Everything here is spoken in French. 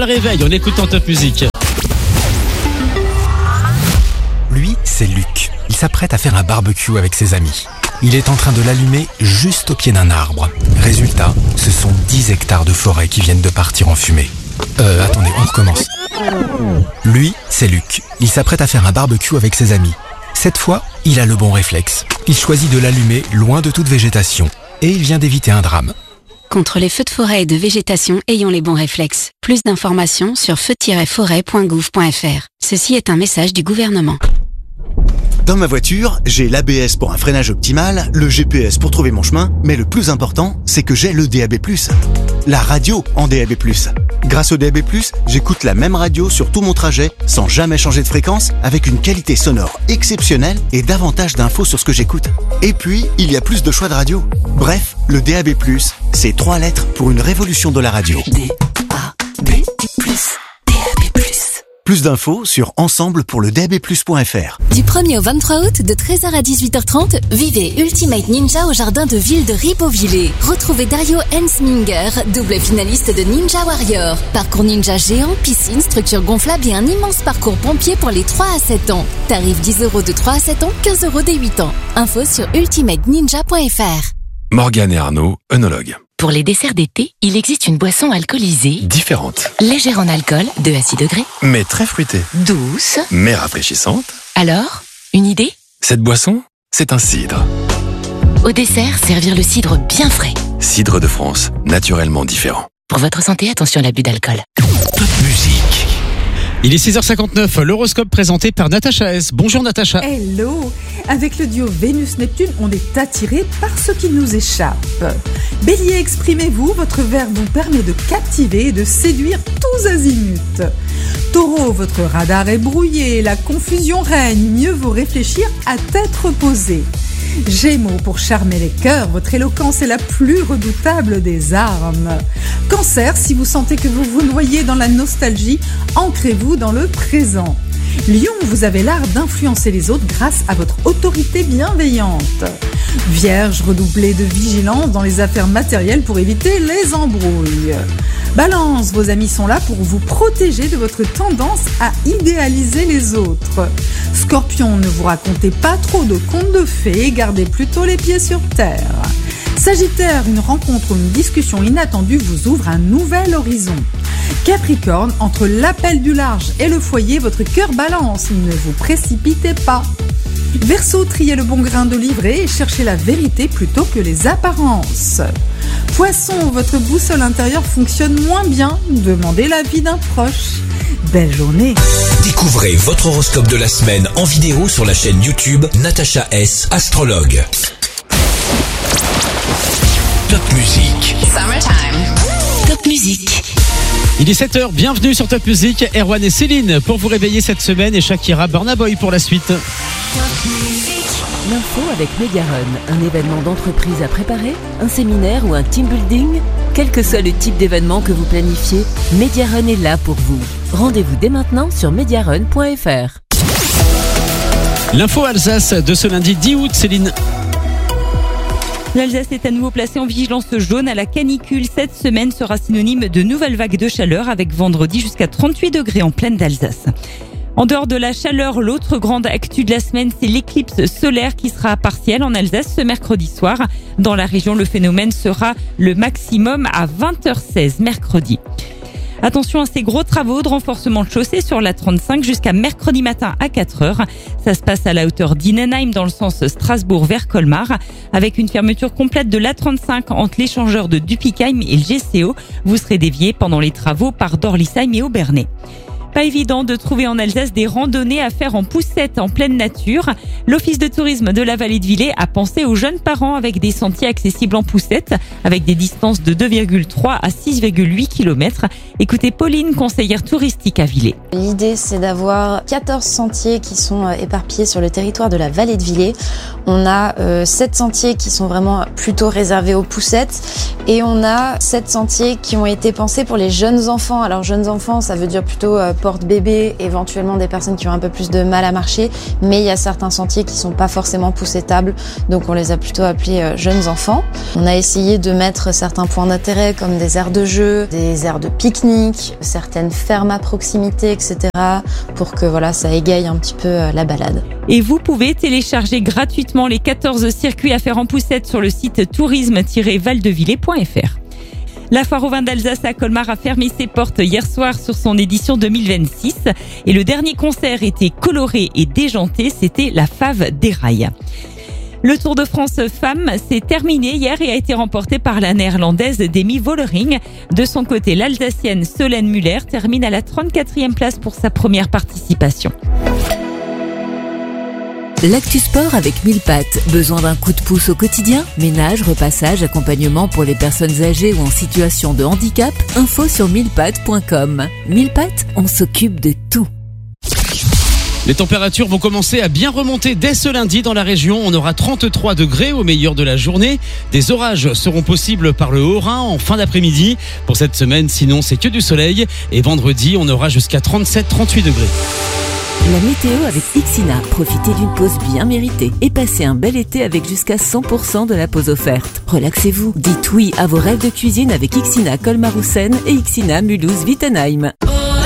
Le réveil, on écoute en Top Music. Lui, c'est Luc. Il s'apprête à faire un barbecue avec ses amis. Il est en train de l'allumer juste au pied d'un arbre. Résultat, ce sont 10 hectares de forêt qui viennent de partir en fumée. Attendez, on recommence. Lui, c'est Luc. Il s'apprête à faire un barbecue avec ses amis. Cette fois, il a le bon réflexe. Il choisit de l'allumer loin de toute végétation. Et il vient d'éviter un drame. Contre les feux de forêt et de végétation, ayons les bons réflexes. Plus d'informations sur feu-forêt.gouv.fr. Ceci est un message du gouvernement. Dans ma voiture, j'ai l'ABS pour un freinage optimal, le GPS pour trouver mon chemin, mais le plus important, c'est que j'ai le DAB+. La radio en DAB+. Grâce au DAB+, j'écoute la même radio sur tout mon trajet, sans jamais changer de fréquence, avec une qualité sonore exceptionnelle et davantage d'infos sur ce que j'écoute. Et puis, il y a plus de choix de radio. Bref, le DAB+, c'est 3 lettres pour une révolution de la radio. DAB+. Plus d'infos sur ensemblepourledabplus.fr. Du 1er au 23 août, de 13h à 18h30, vivez Ultimate Ninja au jardin de ville de Ribeauvillé. Retrouvez Dario Hensminger, double finaliste de Ninja Warrior. Parcours ninja géant, piscine, structure gonflable et un immense parcours pompier pour les 3 à 7 ans. Tarif 10 € de 3 à 7 ans, 15 € des 8 ans. Info sur ultimateninja.fr. Morgane et Arnaud, œnologues. Pour les desserts d'été, il existe une boisson alcoolisée, Différentes, légère en alcool, 2 à 6 degrés, mais très fruitées, douce. mais rafraîchissantes. Alors, une idée ? Cette boisson, c'est un cidre. Au dessert, servir le cidre bien frais. Cidre de France, naturellement différent. Pour votre santé, attention à l'abus d'alcool. Top Music. Il est 6h59, l'horoscope présenté par Natacha S. Bonjour Natacha. Hello. Avec le duo Vénus-Neptune, on est attiré par ce qui nous échappe. Bélier, exprimez-vous, votre verbe vous permet de captiver et de séduire tous azimuts. Taureau, votre radar est brouillé, la confusion règne, mieux vaut réfléchir à tête reposée. Gémeaux, pour charmer les cœurs, votre éloquence est la plus redoutable des armes. Cancer, si vous sentez que vous vous noyez dans la nostalgie, ancrez-vous dans le présent. Lion, vous avez l'art d'influencer les autres grâce à votre autorité bienveillante. Vierge, redoublez de vigilance dans les affaires matérielles pour éviter les embrouilles. Balance, vos amis sont là pour vous protéger de votre tendance à idéaliser les autres. Scorpion, ne vous racontez pas trop de contes de fées, gardez plutôt les pieds sur terre. Sagittaire, une rencontre ou une discussion inattendue vous ouvre un nouvel horizon. Capricorne, entre l'appel du large et le foyer, votre cœur balance, ne vous précipitez pas. Verseau, triez le bon grain de livret et cherchez la vérité plutôt que les apparences. Poisson, votre boussole intérieure fonctionne moins bien, demandez l'avis d'un proche. Belle journée. Découvrez votre horoscope de la semaine en vidéo sur la chaîne YouTube Natacha S. Astrologue. Top Music. Summertime. Top Music. Il est 7h, bienvenue sur Top Music. Erwan et Céline pour vous réveiller cette semaine et Shakira, Burna Boy pour la suite. L'info avec Mediarun, un événement d'entreprise à préparer, un séminaire ou un team building. Quel que soit le type d'événement que vous planifiez, Mediarun est là pour vous. Rendez-vous dès maintenant sur mediarun.fr. L'info Alsace de ce lundi 10 août, Céline. L'Alsace est à nouveau placée en vigilance jaune à la canicule. Cette semaine sera synonyme de nouvelles vagues de chaleur avec vendredi jusqu'à 38 degrés en plaine d'Alsace. En dehors de la chaleur, l'autre grande actu de la semaine, c'est l'éclipse solaire qui sera partielle en Alsace ce mercredi soir. Dans la région, le phénomène sera le maximum à 20h16 mercredi. Attention à ces gros travaux de renforcement de chaussée sur la 35 jusqu'à mercredi matin à 4h. Ça se passe à la hauteur d'Innenheim dans le sens Strasbourg vers Colmar. Avec une fermeture complète de la 35 entre l'échangeur de Dupikheim et le GCO, vous serez dévié pendant les travaux par Dorlisheim et Obernai. Pas évident de trouver en Alsace des randonnées à faire en poussette en pleine nature. L'Office de tourisme de la vallée de Villers a pensé aux jeunes parents avec des sentiers accessibles en poussette, avec des distances de 2,3 à 6,8 km. Écoutez Pauline, conseillère touristique à Villers. L'idée, c'est d'avoir 14 sentiers qui sont éparpillés sur le territoire de la vallée de Villers. On a 7 sentiers qui sont vraiment plutôt réservés aux poussettes et on a 7 sentiers qui ont été pensés pour les jeunes enfants. Alors jeunes enfants, ça veut dire plutôt porte-bébés, éventuellement des personnes qui ont un peu plus de mal à marcher, mais il y a certains sentiers qui sont pas forcément poussettables, donc on les a plutôt appelés jeunes enfants. On a essayé de mettre certains points d'intérêt comme des aires de jeu, des aires de pique-nique, certaines fermes à proximité, etc. pour que voilà, ça égaye un petit peu la balade. Et vous pouvez télécharger gratuitement les 14 circuits à faire en poussette sur le site tourisme-valdevillers.fr. La foire au vin d'Alsace à Colmar a fermé ses portes hier soir sur son édition 2026 et le dernier concert était coloré et déjanté, c'était la Fave des Rails. Le Tour de France Femmes s'est terminé hier et a été remporté par la néerlandaise Demi Vollering. De son côté, l'Alsacienne Solène Muller termine à la 34e place pour sa première participation. L'actu sport avec 1000 pattes. Besoin d'un coup de pouce au quotidien? Ménage, repassage, accompagnement pour les personnes âgées ou en situation de handicap? Info sur 1000pattes.com. 1000 pattes, on s'occupe de tout. Les températures vont commencer à bien remonter dès ce lundi dans la région. On aura 33 degrés au meilleur de la journée. Des orages seront possibles par le Haut-Rhin en fin d'après-midi. Pour cette semaine, sinon, c'est que du soleil. Et vendredi, on aura jusqu'à 37-38 degrés. La météo avec Ixina. Profitez d'une pause bien méritée et passez un bel été avec jusqu'à 100% de la pause offerte. Relaxez-vous. Dites oui à vos rêves de cuisine avec Ixina Colmar-Roussenne et Ixina Mulhouse-Wittenheim.